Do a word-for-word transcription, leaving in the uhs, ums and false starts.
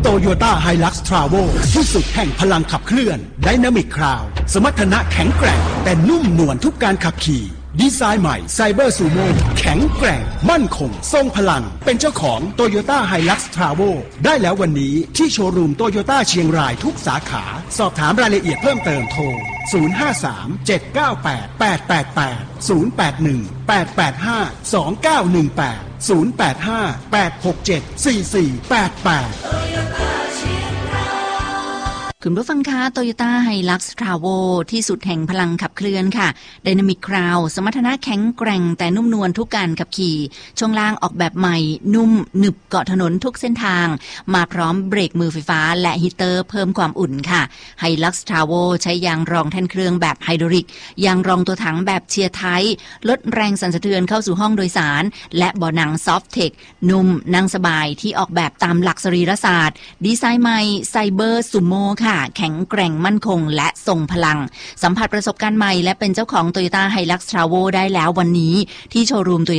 Toyota Hilux Travel ที่สุดแห่งพลังขับเคลื่อน Dynamic Crowd สมรรถนะแข็งแกร่งแต่นุ่มนวลทุกการขับขี่ดีไซน์ใหม่ไซเบอร์ซูโม่แข็งแกร่งมั่นคงทรงพลังเป็นเจ้าของ Toyota Hilux Travel ได้แล้ววันนี้ที่โชว์รูม Toyota เชียงรายทุกสาขาสอบถามรายละเอียดเพิ่มเติมโทรศูนย์ ห้า สาม เจ็ด เก้า แปด แปด แปด แปด ศูนย์ แปด หนึ่ง แปด แปด ห้า สอง เก้า หนึ่ง แปด ศูนย์ แปด ห้า แปด หก เจ็ด สี่ สี่ แปด แปดคุณผู้ฟังคะ Toyota Hilux Travel ที่สุดแห่งพลังขับเคลื่อนค่ะ Dynamic Crowd สมรรถนะแข็งแกร่งแต่นุ่มนวลทุกการขับขี่ช่วงล่างออกแบบใหม่นุ่มหนึบเกาะถนนทุกเส้นทางมาพร้อมเบรกมือไฟฟ้าและฮีเตอร์เพิ่มความอุ่นค่ะ Hilux Travel ใช้ยางรองแท่นเครื่องแบบไฮดรอลิกยางรองตัวถังแบบเชียร์ไทป์ลดแรงสั่นสะเทือนเข้าสู่ห้องโดยสารและเบาะหนัง Soft Tech นุ่มนั่งสบายที่ออกแบบตามหลักสรีรศาสตร์ดีไซน์ใหม่ไซเบอร์ซูโม่ค่ะแข็งแกร่งมั่นคงและทรงพลังสัมผัสประสบการณ์ใหม่และเป็นเจ้าของ Toyota Hilux Travel ได้แล้ววันนี้ที่โชว์รูม